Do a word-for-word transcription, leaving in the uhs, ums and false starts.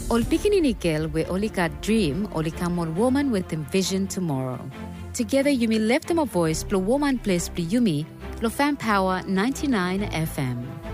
Ol pikininikel we olika dream olika mon woman with them vision tomorrow. Together you may lift them a voice, plo woman place pli yumi, lo fan power ninety-nine F M.